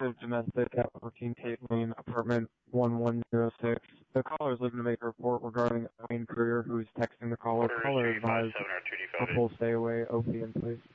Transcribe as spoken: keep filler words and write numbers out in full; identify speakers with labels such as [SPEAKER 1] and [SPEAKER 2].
[SPEAKER 1] active domestic at fourteen Tate Lane, apartment one one zero six. The caller is looking to make a report regarding a Wayne Courier who is texting the caller. Caller advised, couple stay away, O P in please.